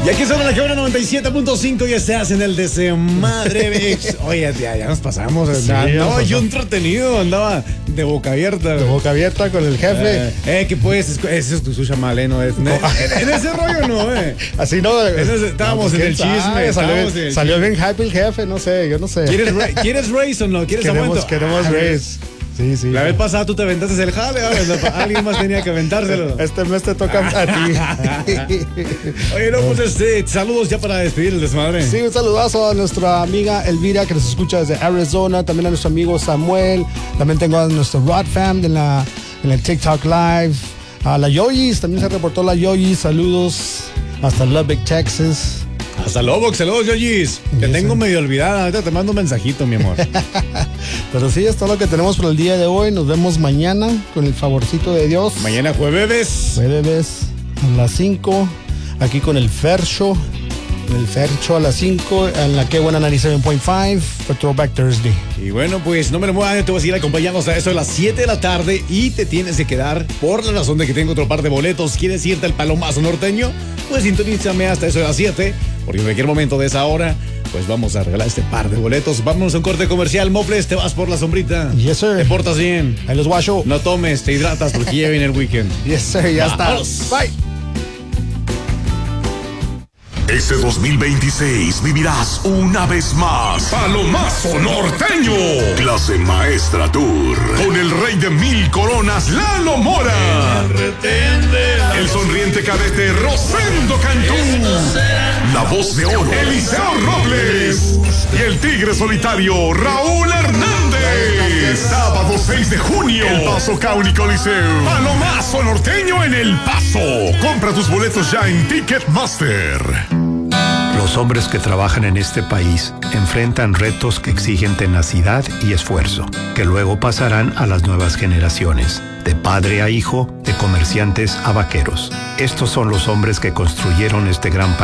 Y aquí son la Quebra 97.5 y estás en el Desmadre Mix. Oye, ya nos pasamos. Andaba yo entretenido, andaba de boca abierta. De boca abierta con el jefe. Que pues, ese es tu suya mal, ¿no? En ese rollo no, Así no. Estábamos en el chisme. Salió bien happy el jefe, no sé, yo no sé. ¿Quieres race o no? Queremos race. Sí. La vez pasada tú te aventaste el jale, alguien más tenía que aventárselo. Este mes te toca a ti. Oye, no, pues saludos ya para despedir el desmadre. Sí, un saludazo a nuestra amiga Elvira que nos escucha desde Arizona, también a nuestro amigo Samuel, también tengo a nuestro Rod Fam en el TikTok Live, a la Yoyis, también se reportó la Yoyis, saludos hasta Lubbock, Texas. Hasta Lubbock, saludos, Yoyis. Te tengo medio olvidada, ahorita te mando un mensajito, mi amor. Pero sí, es todo lo que tenemos por el día de hoy. Nos vemos mañana con el favorcito de Dios. Mañana jueves. Jueves a las 5, aquí con el Fercho. El Fercho a las 5, en la que buena 97.5 for Throwback Thursday. Y bueno, pues no me lo muevas, te voy a seguir acompañando hasta eso de las 7 de la tarde y te tienes que quedar por la razón de que tengo otro par de boletos. ¿Quieres irte al Palomazo Norteño? Pues sintonízame hasta eso de las 7, porque en cualquier momento de esa hora pues vamos a regalar este par de boletos. Vámonos a un corte comercial. Moples, te vas por la sombrita. Yes, sir. Te portas bien. Ahí los guacho. No tomes, te hidratas porque ya viene el weekend. Yes, sir, ya está. Bye. Este 2026 vivirás una vez más Palomazo Norteño, clase maestra tour, con el rey de 1000 coronas, Lalo Mora, el sonriente cadete Rosendo Cantú, la voz de oro Eliseo Robles y el tigre solitario Raúl Hernández. Sábado 6 de junio, El Paso County Coliseo. Palomazo Norteño en El Paso. Compra tus boletos ya en Ticketmaster. Los hombres que trabajan en este país enfrentan retos que exigen tenacidad y esfuerzo, que luego pasarán a las nuevas generaciones, de padre a hijo, de comerciantes a vaqueros. Estos son los hombres que construyeron este gran país.